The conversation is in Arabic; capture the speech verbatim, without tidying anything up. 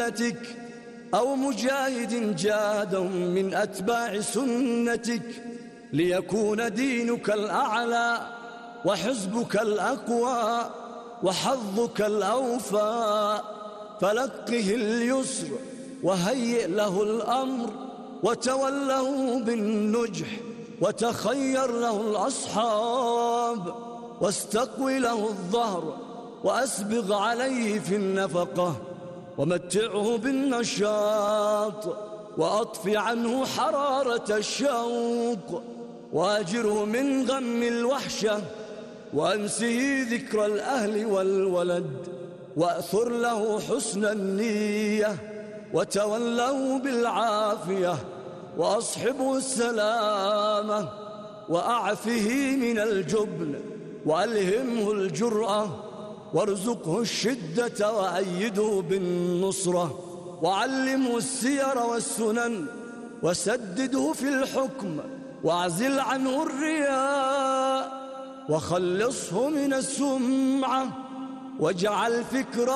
ملتك أو مجاهد جاد من أتباع سنتك، ليكون دينك الأعلى وحزبك الأقوى وحظك الأوفى. فلقه اليسر وهيئ له الأمر، وتوله بالنجح وتخير له الأصحاب، واستقوي له الظهر وأسبغ عليه في النفقة، ومتعه بالنشاط وأطفِ عنه حرارة الشوق، وأجره من غم الوحشة وأنسه ذكر الأهل والولد، وأثر له حسن النية وتوله بالعافية، وأصحبه السلامة وأعفه من الجبن، وألهمه الجرأة، وارزقه الشدة وأيده بالنصرة، وعلمه السير والسنن، وسدده في الحكم، واعزل عنه الرياء، وخلصه من السمعة، واجعل فكره